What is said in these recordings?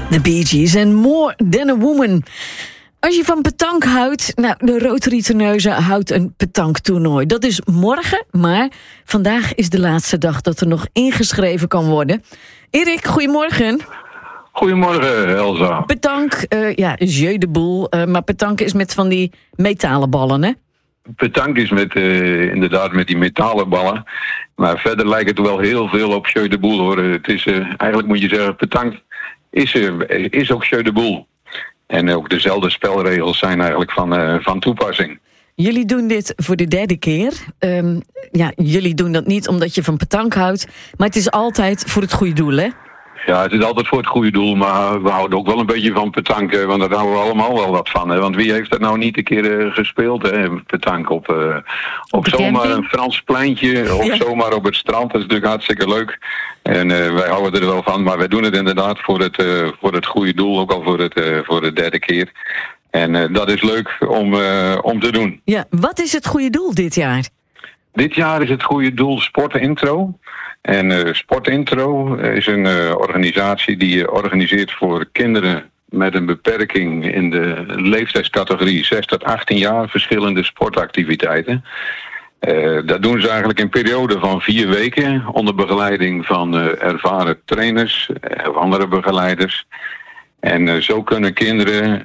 The Bee Gees en More Than a Woman. Als je van petanque houdt, de Rotary Terneuzen houdt een petanquetoernooi. Dat is morgen, maar vandaag is de laatste dag dat er nog ingeschreven kan worden. Erik, goedemorgen. Goedemorgen, Elsa. Petanque, jeu de boule, maar petanque is met van die metalen ballen, hè? Petanque is inderdaad met die metalen ballen. Maar verder lijkt het wel heel veel op jeu de boule, hoor. Het is, eigenlijk moet je zeggen, petanque is ook jeu de boule. En ook dezelfde spelregels zijn eigenlijk van toepassing. Jullie doen dit voor de derde keer. Jullie doen dat niet omdat je van petanque houdt, maar het is altijd voor het goede doel, hè? Ja, het is altijd voor het goede doel, maar we houden ook wel een beetje van petanque, want daar houden we allemaal wel wat van. Hè? Want wie heeft er nou niet een keer gespeeld, hè? Petanque op zomaar een Frans pleintje of zomaar op het strand. Dat is natuurlijk hartstikke leuk. En wij houden er wel van, maar wij doen het inderdaad voor het goede doel, ook al voor de derde keer. En dat is leuk om te doen. Ja, wat is het goede doel dit jaar? Dit jaar is het goede doel Sportintro. En Sportintro is een organisatie die organiseert voor kinderen met een beperking in de leeftijdscategorie 6 tot 18 jaar verschillende sportactiviteiten. Dat doen ze eigenlijk in een periode van 4 weken onder begeleiding van ervaren trainers of andere begeleiders. En zo kunnen kinderen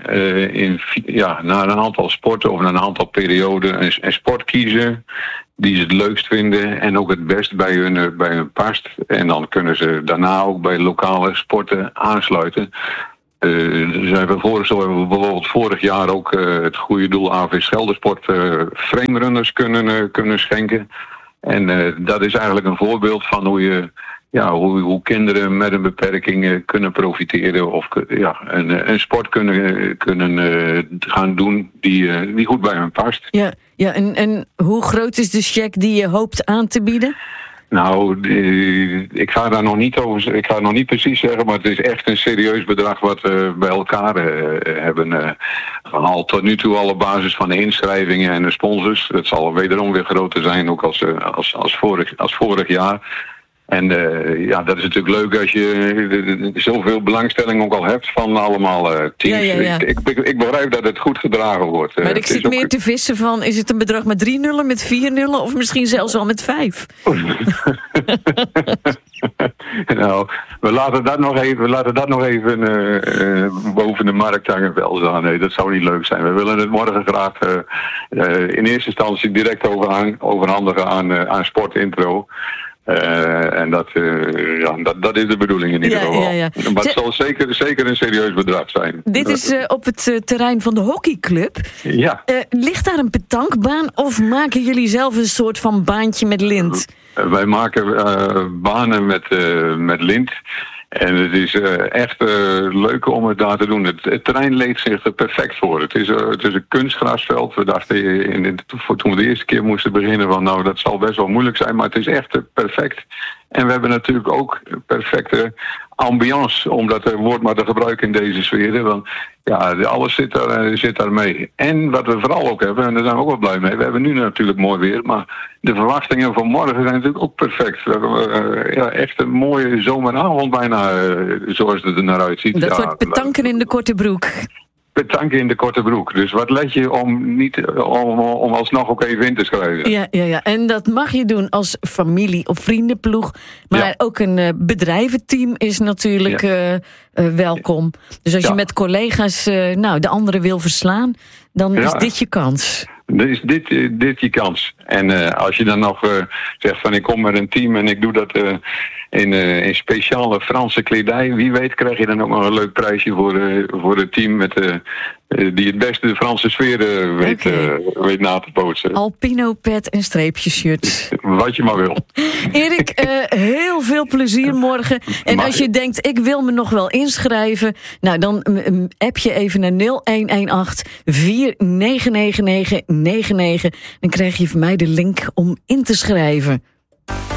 na een aantal sporten of na een aantal perioden een sport kiezen die ze het leukst vinden en ook het best bij hun past. En dan kunnen ze daarna ook bij lokale sporten aansluiten. We hebben bijvoorbeeld vorig jaar ook het goede doel AV Scheldersport framerunners kunnen schenken. En dat is eigenlijk een voorbeeld van hoe kinderen met een beperking kunnen profiteren of een sport kunnen gaan doen die goed bij hen past. Ja, en hoe groot is de cheque die je hoopt aan te bieden? Nou, ik ga daar nog niet over. Ik ga het nog niet precies zeggen, maar het is echt een serieus bedrag wat we bij elkaar hebben gehaald. Tot nu toe al op basis van de inschrijvingen en de sponsors. Het zal wederom weer groter zijn, ook als vorig jaar. En dat is natuurlijk leuk als je zoveel belangstelling ook al hebt van allemaal teams. Ja. Ik begrijp dat het goed gedragen wordt. Maar ik zit meer te vissen van, is het een bedrag met 3 nullen, met 4 nullen of misschien zelfs al met 5? Nou, we laten dat nog even boven de markt hangen wel staan. Nee, dat zou niet leuk zijn. We willen het morgen graag in eerste instantie direct overhandigen aan Sportintro. En dat is de bedoeling in ieder geval. Ja. Maar het zal zeker een serieus bedrag zijn. Dit is op het terrein van de hockeyclub. Ja. Ligt daar een petankbaan of maken jullie zelf een soort van baantje met lint? Wij maken banen met lint. En het is echt leuk om het daar te doen. Het terrein leent zich er perfect voor. Het is een kunstgrasveld. We dachten toen we de eerste keer moesten beginnen van dat zal best wel moeilijk zijn. Maar het is echt perfect. En we hebben natuurlijk ook perfecte ambiance, om dat woord maar te gebruiken in deze sfeer. Want alles zit daar mee. En wat we vooral ook hebben, en daar zijn we ook wel blij mee. We hebben nu natuurlijk mooi weer, maar de verwachtingen van morgen zijn natuurlijk ook perfect. We hebben echt een mooie zomeravond bijna, zoals het er naar uitziet. Dat wordt petanken in de korte broek. Petanken in de korte broek. Dus wat let je om alsnog ook even in te schrijven? Ja. En dat mag je doen als familie- of vriendenploeg. Maar ook een bedrijventeam is natuurlijk welkom. Dus als je met collega's de anderen wil verslaan, dan is dit je kans. Dan is dit je kans. En als je dan nog zegt van ik kom met een team en ik doe dat in speciale Franse kledij, wie weet krijg je dan ook nog een leuk prijsje voor het team die het beste de Franse sfeer weet na te bootsen. Alpino pet en streepjeshirt. Wat je maar wil. Erik, heel veel plezier morgen. En als je denkt, ik wil me nog wel inschrijven, dan app je even naar 0118 499999. Dan krijg je van mij de link om in te schrijven.